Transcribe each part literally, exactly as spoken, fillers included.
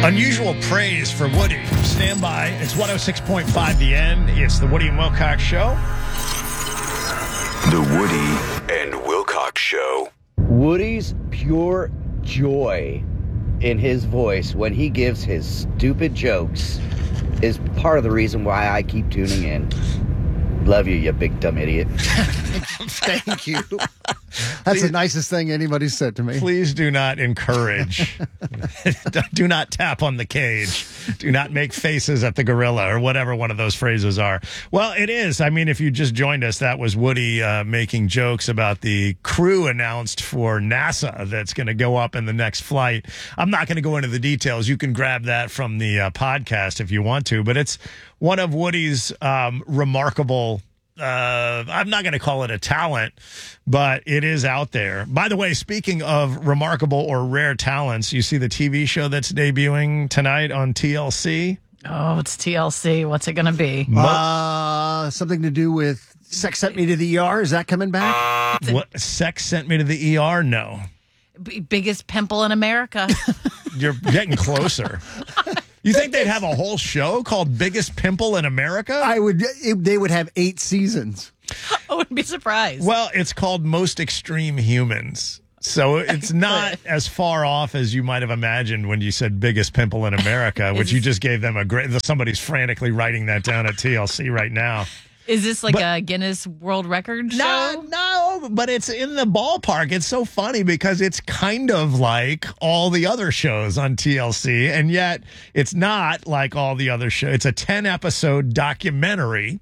Unusual praise for Woody. Stand by. It's one oh six point five The End. It's the Woody and Wilcox Show. The Woody and Wilcox Show. Woody's pure joy in his voice when he gives his stupid jokes is part of the reason why I keep tuning in. Love you, you big dumb idiot. Thank you. That's the nicest thing anybody said to me. Please do not encourage. Do not tap on the cage. Do not make faces at the gorilla or whatever one of those phrases are. Well, it is. I mean, if you just joined us, that was Woody uh, making jokes about the crew announced for NASA that's going to go up in the next flight. I'm not going to go into the details. You can grab that from the uh, podcast if you want to, but it's one of Woody's um, remarkable Uh, I'm not going to call it a talent, but it is out there. By the way, speaking of remarkable or rare talents, you see the T V show that's debuting tonight on T L C? Oh, it's T L C. What's it going to be? Uh, something to do with Sex Sent Me to the E R. Is that coming back? What? Sex Sent Me to the E R? No. B- biggest pimple in America. You're getting closer. You think they'd have a whole show called Biggest Pimple in America? I would. It, they would have eight seasons. I wouldn't be surprised. Well, it's called Most Extreme Humans. So it's not as far off as you might have imagined when you said Biggest Pimple in America, which you just gave them a great... Somebody's frantically writing that down at T L C right now. Is this like but, a Guinness World Record show? No, no, but it's in the ballpark. It's so funny because it's kind of like all the other shows on T L C, and yet it's not like all the other shows. It's a ten-episode documentary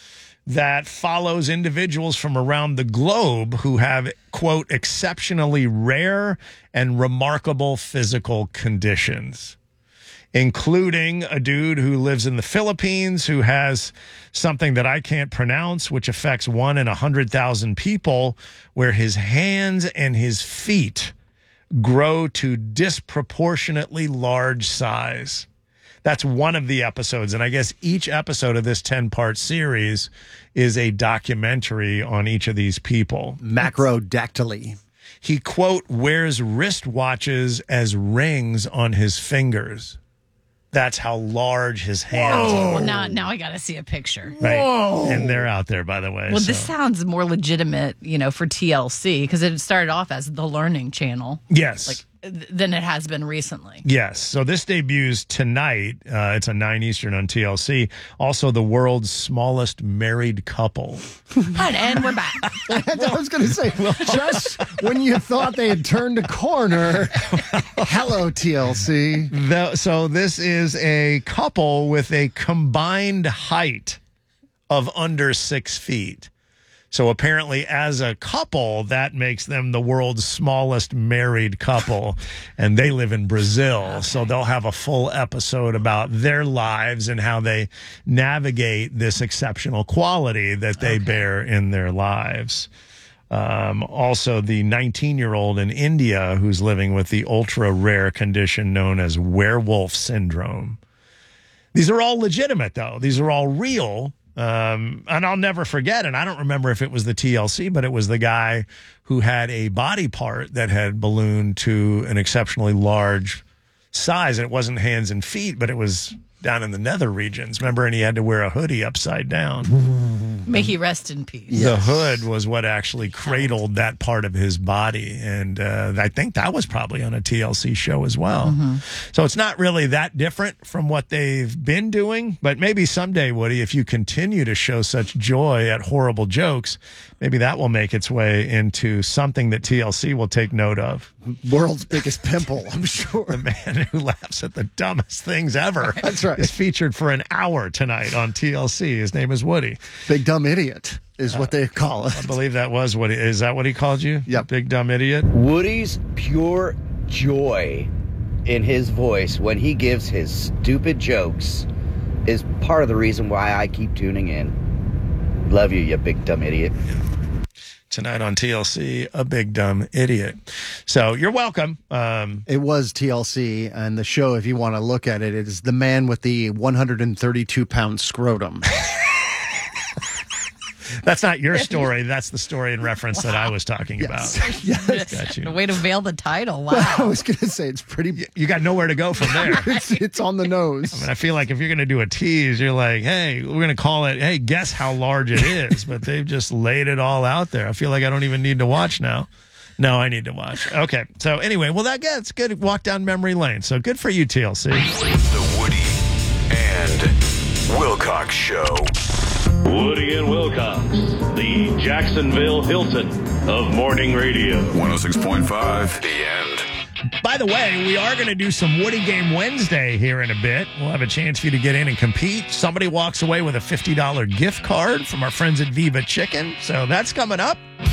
that follows individuals from around the globe who have, quote, exceptionally rare and remarkable physical conditions, including a dude who lives in the Philippines who has something that I can't pronounce, which affects one in a hundred thousand people, where his hands and his feet grow to disproportionately large size. That's one of the episodes. And I guess each episode of this ten-part series is a documentary on each of these people. Macrodactyly. He, quote, wears wristwatches as rings on his fingers. That's how large his hands Whoa. are. Well, now, now I got to see a picture. Right. Whoa. And they're out there, by the way. Well, so. this sounds more legitimate, you know, for T L C because it started off as the Learning Channel. Yes. Like th- than it has been recently. Yes. So this debuts tonight. Uh, it's a nine Eastern on T L C. Also, the world's smallest married couple. And we're back. I was going to say, just when you thought they had turned a corner, hello, T L C. The, so this is a couple with a combined height of under six feet. So apparently, as a couple, that makes them the world's smallest married couple, and they live in Brazil. Okay. So they'll have a full episode about their lives and how they navigate this exceptional quality that they okay. bear in their lives. Um, also, the nineteen-year-old in India who's living with the ultra-rare condition known as werewolf syndrome. These are all legitimate, though. These are all real. Um, and I'll never forget, and I don't remember if it was the T L C, but it was the guy who had a body part that had ballooned to an exceptionally large size. And it wasn't hands and feet, but it was down in the nether regions. Remember? And he had to wear a hoodie upside down. May he rest in peace. The yes. hood was what actually cradled that part of his body. And uh, I think that was probably on a T L C show as well. Mm-hmm. So it's not really that different from what they've been doing. But maybe someday, Woody, if you continue to show such joy at horrible jokes, maybe that will make its way into something that T L C will take note of. World's biggest pimple, I'm sure. The man who laughs at the dumbest things ever. That's right. Is featured for an hour tonight on T L C. His name is Woody. Big dumb idiot is uh, what they call it. I believe that was what he, is that what he called you? Yeah. Big dumb idiot? Woody's pure joy in his voice when he gives his stupid jokes is part of the reason why I keep tuning in. Love you, you big dumb idiot. Tonight on T L C, a big dumb idiot. So you're welcome. Um, it was T L C, and the show, if you want to look at it, it is the man with the one hundred thirty-two pound scrotum. That's not your story. That's the story in reference that I was talking Yes. about. Yes. Got you. A way to veil the title. Wow. I was going to say it's pretty. You got nowhere to go from there. It's, it's on the nose. I mean, I feel like if you're going to do a tease, you're like, hey, we're going to call it, hey, guess how large it is. But they've just laid it all out there. I feel like I don't even need to watch now. No, I need to watch. Okay. So anyway, well, that gets good walk down memory lane. So good for you, T L C. The Woody and Wilcox Show. Woody and Wilcox, the Jacksonville Hilton of morning radio. one oh six point five. The end. By the way, we are going to do some Woody Game Wednesday here in a bit. We'll have a chance for you to get in and compete. Somebody walks away with a fifty dollars gift card from our friends at Viva Chicken. So that's coming up.